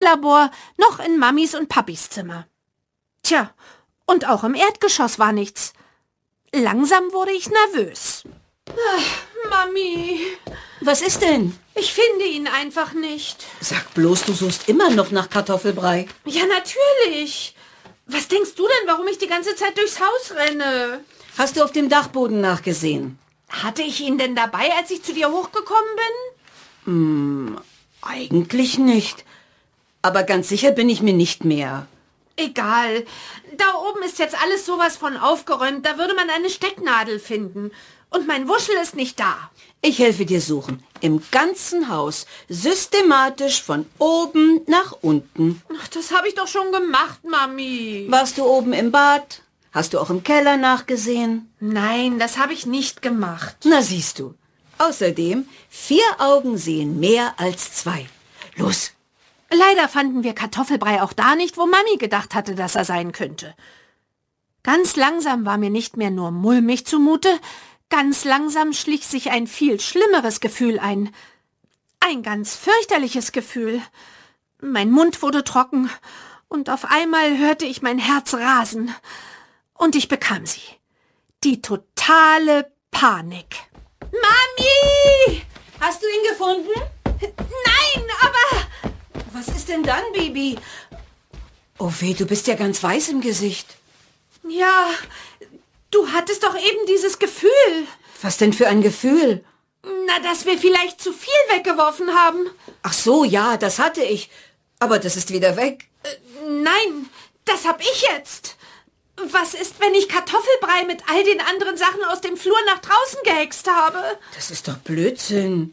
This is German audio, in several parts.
Hexenlabor noch in Mamis und Papis Zimmer. Tja, und auch im Erdgeschoss war nichts. Langsam wurde ich nervös. Ach, Mami. Was ist denn? Ich finde ihn einfach nicht. Sag bloß, du suchst immer noch nach Kartoffelbrei. Ja, natürlich. Was denkst du denn, warum ich die ganze Zeit durchs Haus renne? Hast du auf dem Dachboden nachgesehen? Hatte ich ihn denn dabei, als ich zu dir hochgekommen bin? Eigentlich nicht. Aber ganz sicher bin ich mir nicht mehr. Egal. Da oben ist jetzt alles sowas von aufgeräumt. Da würde man eine Stecknadel finden. Und mein Wuschel ist nicht da. Ich helfe dir suchen. Im ganzen Haus. Systematisch von oben nach unten. Ach, das habe ich doch schon gemacht, Mami. Warst du oben im Bad? Hast du auch im Keller nachgesehen? Nein, das habe ich nicht gemacht. Na siehst du. Außerdem, 4 Augen sehen mehr als 2. Los. Leider fanden wir Kartoffelbrei auch da nicht, wo Mami gedacht hatte, dass er sein könnte. Ganz langsam war mir nicht mehr nur mulmig zumute, ganz langsam schlich sich ein viel schlimmeres Gefühl ein. Ein ganz fürchterliches Gefühl. Mein Mund wurde trocken und auf einmal hörte ich mein Herz rasen. Und ich bekam sie. Die totale Panik. Mami! Hast du ihn gefunden? Nein, aber... Was ist denn dann, Baby? Oh weh, du bist ja ganz weiß im Gesicht. Ja, du hattest doch eben dieses Gefühl. Was denn für ein Gefühl? Na, dass wir vielleicht zu viel weggeworfen haben. Ach so, ja, das hatte ich. Aber das ist wieder weg. Nein, das hab ich jetzt. Was ist, wenn ich Kartoffelbrei mit all den anderen Sachen aus dem Flur nach draußen gehext habe? Das ist doch Blödsinn.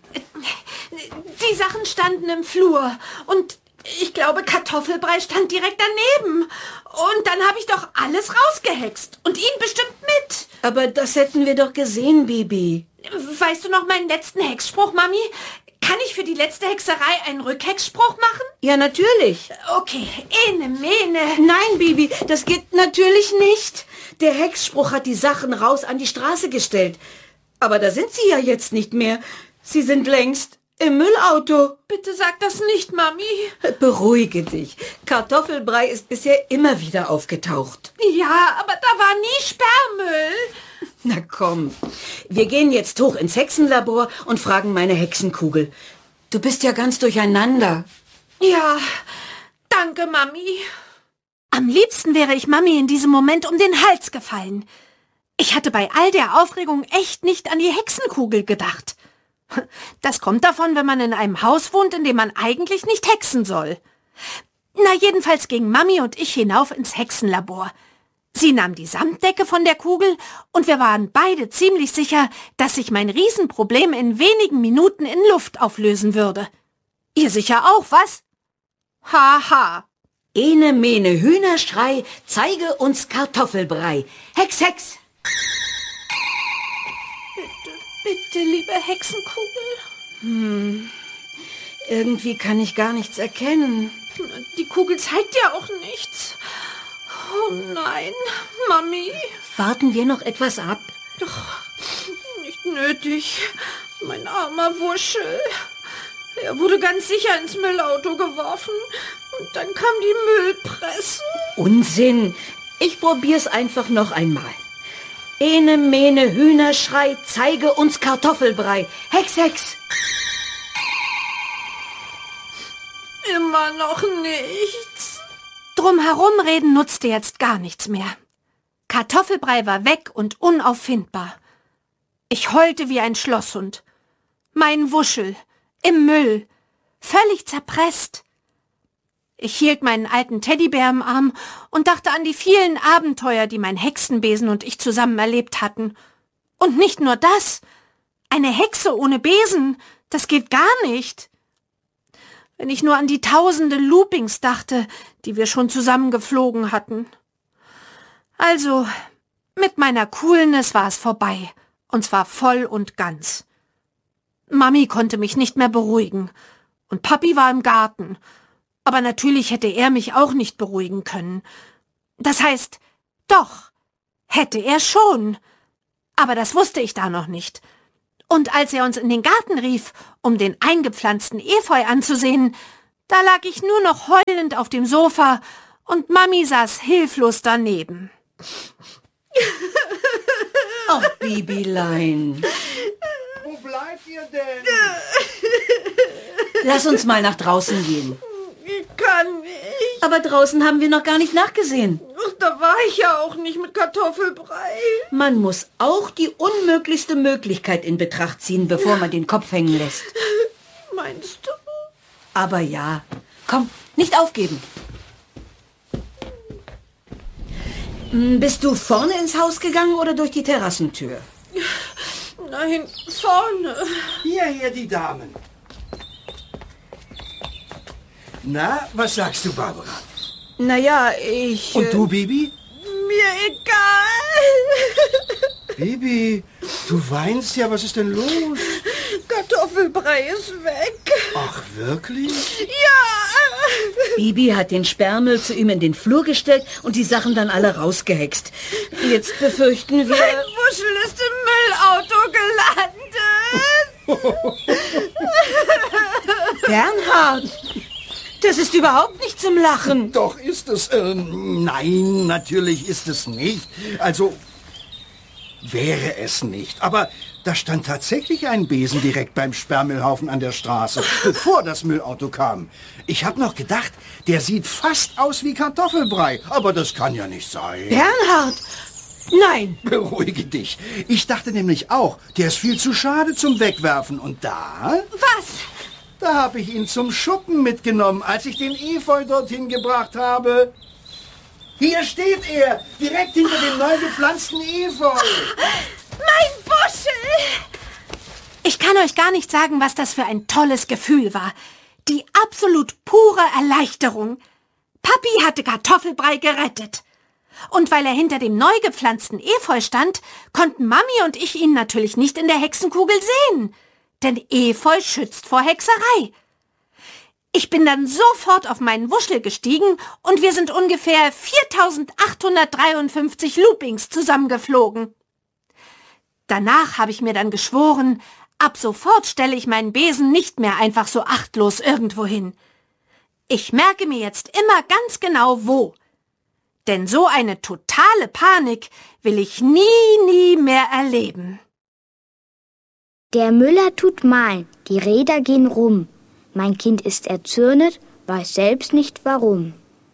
Die Sachen standen im Flur und ich glaube, Kartoffelbrei stand direkt daneben. Und dann habe ich doch alles rausgehext und ihn bestimmt mit. Aber das hätten wir doch gesehen, Bibi. Weißt du noch meinen letzten Hexspruch, Mami? Kann ich für die letzte Hexerei einen Rückhexspruch machen? Ja, natürlich. Okay, ene, mene. Nein, Bibi, das geht natürlich nicht. Der Hexspruch hat die Sachen raus an die Straße gestellt. Aber da sind sie ja jetzt nicht mehr. Sie sind längst im Müllauto. Bitte sag das nicht, Mami. Beruhige dich. Kartoffelbrei ist bisher immer wieder aufgetaucht. Ja, aber da war nie Sperrmüll. Na komm, wir gehen jetzt hoch ins Hexenlabor und fragen meine Hexenkugel. Du bist ja ganz durcheinander. Ja, danke, Mami. Am liebsten wäre ich Mami in diesem Moment um den Hals gefallen. Ich hatte bei all der Aufregung echt nicht an die Hexenkugel gedacht. Das kommt davon, wenn man in einem Haus wohnt, in dem man eigentlich nicht hexen soll. Na, jedenfalls gingen Mami und ich hinauf ins Hexenlabor. Sie nahm die Samtdecke von der Kugel und wir waren beide ziemlich sicher, dass sich mein Riesenproblem in wenigen Minuten in Luft auflösen würde. Ihr sicher auch, was? Haha. Ene, mene, Hühnerschrei, zeige uns Kartoffelbrei. Hex, Hex! Bitte, liebe Hexenkugel. Irgendwie kann ich gar nichts erkennen. Die Kugel zeigt ja auch nichts. Oh nein, Mami. Warten wir noch etwas ab? Doch, nicht nötig. Mein armer Wuschel. Er wurde ganz sicher ins Müllauto geworfen. Und dann kam die Müllpresse. Unsinn. Ich probier's einfach noch einmal. Ene, mene, Hühnerschrei, zeige uns Kartoffelbrei. Hex, Hex! Immer noch nichts. Drumherum reden nutzte jetzt gar nichts mehr. Kartoffelbrei war weg und unauffindbar. Ich heulte wie ein Schlosshund. Mein Wuschel, im Müll, völlig zerpresst. Ich hielt meinen alten Teddybär im Arm und dachte an die vielen Abenteuer, die mein Hexenbesen und ich zusammen erlebt hatten. Und nicht nur das. Eine Hexe ohne Besen, das geht gar nicht. Wenn ich nur an die tausende Loopings dachte, die wir schon zusammen geflogen hatten. Also, mit meiner Coolness war es vorbei, und zwar voll und ganz. Mami konnte mich nicht mehr beruhigen, und Papi war im Garten, aber natürlich hätte er mich auch nicht beruhigen können. Das heißt, doch, hätte er schon, aber das wusste ich da noch nicht. Und als er uns in den Garten rief, um den eingepflanzten Efeu anzusehen, Da lag ich nur noch heulend auf dem Sofa und Mami saß hilflos daneben. Ach, Bibilein. Wo bleibt ihr denn? Lass uns mal nach draußen gehen. Ich kann nicht. Aber draußen haben wir noch gar nicht nachgesehen. Ach, da war ich ja auch nicht mit Kartoffelbrei. Man muss auch die unmöglichste Möglichkeit in Betracht ziehen, bevor man den Kopf hängen lässt. Meinst du? Aber ja, komm, nicht aufgeben. Bist du vorne ins Haus gegangen oder durch die Terrassentür? Nein, vorne. Hierher die Damen. Na, was sagst du, Barbara? Naja, ich... Und du, Bibi? Mir egal. Bibi, du weinst ja, was ist denn los? Kartoffelbrei ist weg. Ach, wirklich? Ja. Bibi hat den Sperrmüll zu ihm in den Flur gestellt und die Sachen dann alle rausgehext. Jetzt befürchten wir... Mein Wuschel ist im Müllauto gelandet. Bernhard, das ist überhaupt nicht zum Lachen. Doch ist es. Nein, natürlich ist es nicht. Also, wäre es nicht. Aber da stand tatsächlich ein Besen direkt beim Sperrmüllhaufen an der Straße, bevor das Müllauto kam. Ich habe noch gedacht, der sieht fast aus wie Kartoffelbrei. Aber das kann ja nicht sein. Bernhard, nein. Beruhige dich. Ich dachte nämlich auch, der ist viel zu schade zum Wegwerfen. Und da... Was? Da habe ich ihn zum Schuppen mitgenommen, als ich den Efeu dorthin gebracht habe. Hier steht er, direkt hinter dem neu gepflanzten Efeu. Mein Wuschel! Ich kann euch gar nicht sagen, was das für ein tolles Gefühl war. Die absolut pure Erleichterung. Papi hatte Kartoffelbrei gerettet. Und weil er hinter dem neu gepflanzten Efeu stand, konnten Mami und ich ihn natürlich nicht in der Hexenkugel sehen. Denn Efeu schützt vor Hexerei. Ich bin dann sofort auf meinen Wuschel gestiegen und wir sind ungefähr 4853 Loopings zusammengeflogen. Danach habe ich mir dann geschworen, ab sofort stelle ich meinen Besen nicht mehr einfach so achtlos irgendwo hin. Ich merke mir jetzt immer ganz genau wo. Denn so eine totale Panik will ich nie mehr erleben. Der Müller tut mahlen, die Räder gehen rum. Mein Kind ist erzürnet, weiß selbst nicht warum.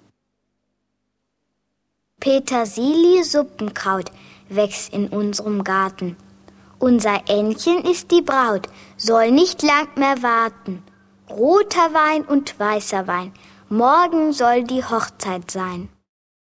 Petersilie-Suppenkraut wächst in unserem Garten. Unser Ännchen ist die Braut, soll nicht lang mehr warten. Roter Wein und weißer Wein, morgen soll die Hochzeit sein.